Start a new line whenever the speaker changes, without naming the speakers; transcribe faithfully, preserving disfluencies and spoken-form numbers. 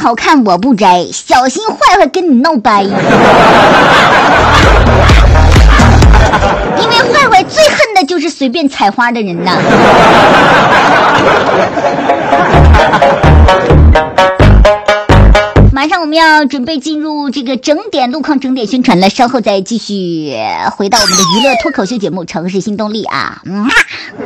好看我不摘，小心坏坏跟你闹掰。因为坏坏最恨的就是随便采花的人呐。马上我们要准备进入这个整点路况整点宣传了，稍后再继续回到我们的娱乐脱口秀节目《城市新动力》啊。嗯